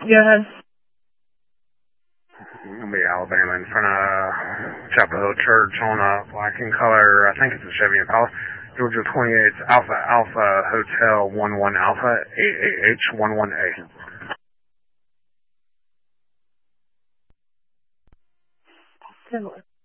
Go ahead. It'll be Alabama in front of Chapel Hill Church on a black and color, I think it's a Chevy Impala. Georgia 28 Alpha Alpha Hotel 11 Alpha AAH11A. Good.